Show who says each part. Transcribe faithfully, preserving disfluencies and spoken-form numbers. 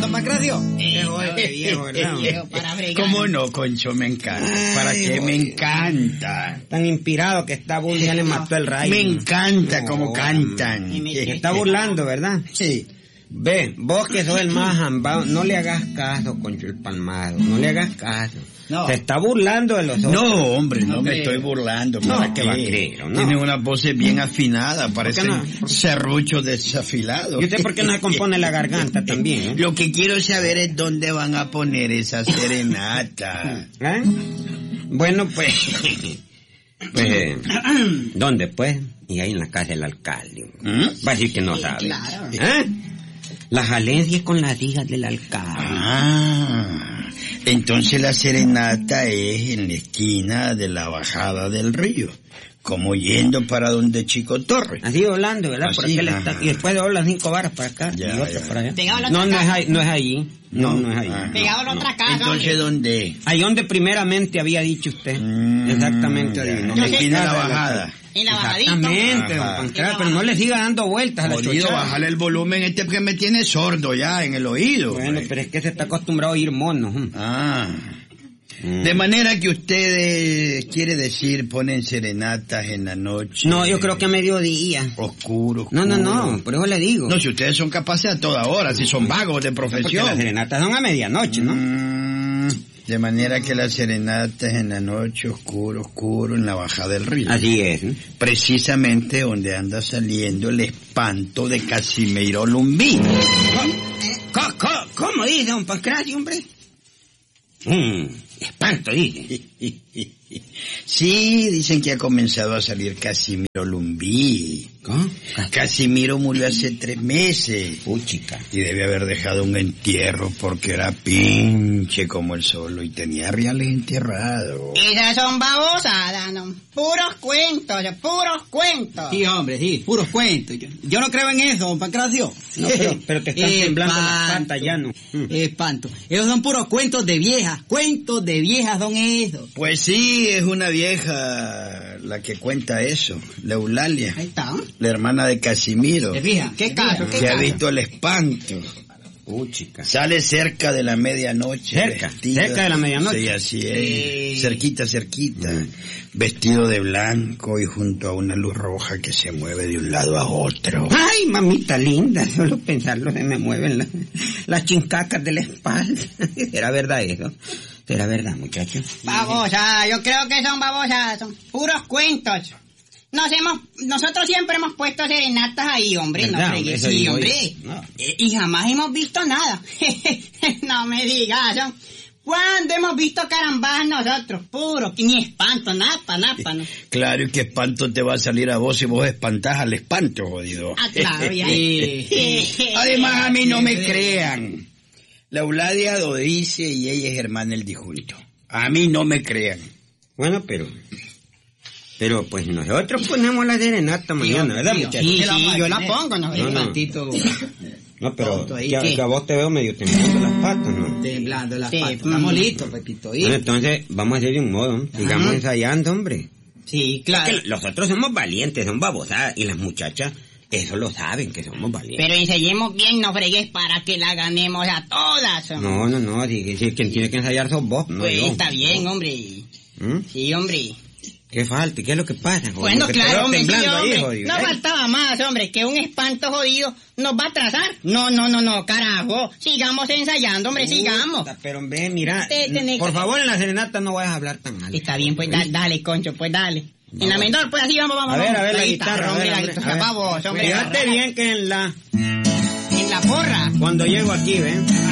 Speaker 1: don Pancracio?
Speaker 2: Qué golpe, viejo, ¿verdad?
Speaker 3: Viejo, para fregar.
Speaker 4: ¿Cómo no, Concho? Me encanta. ¿Para
Speaker 2: Ay,
Speaker 4: qué? Me
Speaker 2: joder.
Speaker 4: encanta.
Speaker 2: Tan inspirado que está burlando, ya le mató el rayo.
Speaker 4: Me encanta
Speaker 2: No,
Speaker 4: cómo cantan.
Speaker 3: Y me-
Speaker 2: Se está burlando, ¿verdad?
Speaker 4: Sí.
Speaker 2: Ve, vos que sos el más jambado, no le hagas caso, Concho el Palmado, no le hagas caso.
Speaker 1: No.
Speaker 2: Se está burlando de los otros.
Speaker 4: No, hombre, no
Speaker 1: Hombre.
Speaker 4: me estoy burlando.
Speaker 2: No,
Speaker 4: ¿Para
Speaker 2: qué vaquero, no.
Speaker 4: Tiene una voz bien afinada, parece
Speaker 2: no?
Speaker 4: serrucho desafilado.
Speaker 2: ¿Y usted por qué no se compone la garganta también? eh?
Speaker 4: Lo que quiero saber es dónde van a poner esa serenata.
Speaker 2: ¿Eh? Bueno, pues... pues eh, ¿dónde, pues? Y ahí en la casa del alcalde.
Speaker 4: ¿Mm?
Speaker 2: Va a decir que no sabe.
Speaker 3: claro.
Speaker 2: ¿Eh? Las alencias con las hijas del alcalde.
Speaker 4: Ah, entonces la serenata es en la esquina de la bajada del río, como yendo para donde Chico Torres.
Speaker 2: Así volando, ¿verdad? Por
Speaker 4: Así,
Speaker 2: aquel
Speaker 4: ajá.
Speaker 2: está- y después dobla las cinco varas para acá
Speaker 4: Ya,
Speaker 2: y otra
Speaker 4: ya.
Speaker 2: para allá.
Speaker 3: Pegado a la
Speaker 2: No,
Speaker 3: otra
Speaker 2: no es
Speaker 3: casa.
Speaker 2: ahí, no es allí. No, no es ahí.
Speaker 4: Ah,
Speaker 3: Pegado a la
Speaker 2: no.
Speaker 3: otra casa.
Speaker 4: Entonces,
Speaker 3: hombre.
Speaker 4: ¿dónde?
Speaker 2: Ahí donde primeramente había dicho usted.
Speaker 4: Mm,
Speaker 2: Exactamente.
Speaker 4: ya.
Speaker 2: ahí,
Speaker 4: En
Speaker 2: ¿no?
Speaker 4: la
Speaker 3: Yo sé-
Speaker 4: esquina de la
Speaker 2: Casa del
Speaker 4: bajada.
Speaker 2: alcalde.
Speaker 3: En la bajadita.
Speaker 2: Exactamente,
Speaker 4: Ajá.
Speaker 2: don Pancracio, pero no le siga dando vueltas a la
Speaker 4: Jodido,
Speaker 2: chochada.
Speaker 4: bájale el volumen este que me tiene sordo ya en el oído.
Speaker 2: Bueno,
Speaker 4: hombre.
Speaker 2: pero es que se está acostumbrado a oír monos. ¿m?
Speaker 4: Ah.
Speaker 2: Mm.
Speaker 4: De manera que ustedes, quiere decir, ponen serenatas en la noche.
Speaker 2: No, yo creo que a mediodía.
Speaker 4: Oscuro, oscuro.
Speaker 2: No, no, no, por eso le digo.
Speaker 4: No, si ustedes son capaces a toda hora, si son vagos de
Speaker 2: Porque
Speaker 4: profesión.
Speaker 2: las serenatas son a medianoche, ¿no?
Speaker 4: Mm, de manera que la serenata es en la noche, oscuro, oscuro, en la bajada del río.
Speaker 2: Así es. ¿no?
Speaker 4: Precisamente donde anda saliendo el espanto de Casimiro Lumbí.
Speaker 2: ¿Cómo, cómo, cómo dice don Pancracio, hombre? Mm, espanto, dice.
Speaker 4: Sí, dicen que ha comenzado a salir Casimiro Lumbí.
Speaker 2: ¿Cómo?
Speaker 4: Casimiro murió hace tres meses.
Speaker 2: Uy, chica.
Speaker 4: Y debe haber dejado un entierro porque era pinche como el solo y tenía reales enterrados.
Speaker 3: Esas son babosadas, ¿no? Puros cuentos, puros cuentos.
Speaker 1: Sí, hombre, sí, puros cuentos. Yo, yo no creo en eso, don Pancracio.
Speaker 2: No, pero, pero te están temblando las
Speaker 1: Espanto.
Speaker 2: patas ya, ¿no? Mm.
Speaker 1: Espanto. Esos son puros cuentos de viejas. Cuentos de viejas son esos.
Speaker 4: Pues sí, es una vieja la que cuenta eso, la Eulalia,
Speaker 3: Ahí está.
Speaker 4: la hermana de Casimiro,
Speaker 1: ¿Te fijas?
Speaker 3: ¿Qué caso? ¿Qué
Speaker 4: que ha
Speaker 3: caso?
Speaker 4: visto el espanto.
Speaker 2: Uy, chica.
Speaker 4: Sale cerca de la medianoche.
Speaker 2: Cerca,
Speaker 4: vestida-
Speaker 2: cerca de la medianoche.
Speaker 4: Sí, así es.
Speaker 1: Sí.
Speaker 4: Cerquita, cerquita.
Speaker 2: Mm.
Speaker 4: Vestido de blanco y junto a una luz roja que se mueve de un lado a otro.
Speaker 2: Ay, mamita linda, solo pensarlo se me mueven las, las chincacas de la espalda. ¿Será verdad eso? ¿Será verdad, muchachos?
Speaker 3: Babosadas, yo creo que son babosadas, son puros cuentos. Nos hemos, nosotros siempre hemos puesto serenatas ahí, hombre, no
Speaker 2: ¿Verdad?
Speaker 3: fregues,
Speaker 2: Eso
Speaker 3: sí,
Speaker 2: digo
Speaker 3: hombre.
Speaker 2: yo. No.
Speaker 3: Eh, Y jamás hemos visto nada. No me digas, son- ¿cuándo hemos visto carambadas nosotros? Puro, ni espanto, napa, napa, ¿no?
Speaker 4: Claro, y qué espanto te va a salir a vos si vos espantás al espanto, jodido.
Speaker 3: Ah, claro, ya.
Speaker 4: Además, a mí no me crean. La Eulalia lo dice y ella es hermana del difunto. A mí no me crean.
Speaker 2: Bueno, pero... Pero pues nosotros ponemos la serenata mañana, ¿verdad,
Speaker 1: sí,
Speaker 2: muchachos?
Speaker 3: Sí,
Speaker 1: ¿Qué la
Speaker 3: sí,
Speaker 1: vamos a
Speaker 3: yo la
Speaker 1: tener?
Speaker 3: pongo, ¿no?
Speaker 2: No,
Speaker 1: Un
Speaker 2: no.
Speaker 1: tantito
Speaker 2: No, pero
Speaker 1: Tonto ahí,
Speaker 2: que, a-
Speaker 3: ¿qué?
Speaker 2: que a vos te veo medio temblando las patas, ¿no?
Speaker 1: temblando las
Speaker 3: Sí,
Speaker 1: patas.
Speaker 3: mm.
Speaker 1: Estamos listos, Pepito. ¿y?
Speaker 2: Bueno, entonces vamos a hacer de un modo, sigamos
Speaker 3: Ajá.
Speaker 2: ensayando, hombre.
Speaker 3: Sí,
Speaker 2: Claro.
Speaker 3: claro.
Speaker 2: Que los otros somos valientes, son babosadas, y las muchachas, eso lo saben, que somos valientes.
Speaker 3: Pero enseñemos bien, no fregues, para que la ganemos a todas. hombre.
Speaker 2: No, no, no, si, si quien tiene que ensayar sos vos, no
Speaker 3: Pues
Speaker 2: yo.
Speaker 3: está bien, hombre.
Speaker 2: ¿Mm?
Speaker 3: Sí, hombre.
Speaker 2: ¿Qué falta? ¿Qué es lo que pasa? joder?
Speaker 3: Bueno,
Speaker 2: Que te
Speaker 3: claro,
Speaker 2: veo
Speaker 3: hombre, sí,
Speaker 2: temblando ahí,
Speaker 3: hombre.
Speaker 2: jodido.
Speaker 3: No
Speaker 2: ¿Eh?
Speaker 3: faltaba más, hombre, que un espanto jodido nos va a atrasar. No, no, no, no, carajo. Sigamos ensayando, hombre, sigamos.
Speaker 2: Puta, Pero hombre, mira,
Speaker 3: Te- tenés
Speaker 2: por
Speaker 3: que-
Speaker 2: favor en la serenata no vayas a hablar tan mal.
Speaker 3: Está bien, pues da- dale, Concho, pues dale.
Speaker 2: No,
Speaker 3: En la
Speaker 2: bueno.
Speaker 3: menor, pues así vamos, vamos.
Speaker 2: A ver,
Speaker 3: vamos.
Speaker 2: a ver la
Speaker 3: guitarra,
Speaker 2: guitarra, a
Speaker 3: hombre,
Speaker 2: ver,
Speaker 3: la
Speaker 2: a ver,
Speaker 3: guitarra,
Speaker 2: a ver.
Speaker 3: pavos, hombre.
Speaker 2: Fíjate
Speaker 3: agarra-
Speaker 2: bien que en la...
Speaker 3: En la porra.
Speaker 2: Cuando llego aquí, ¿ven?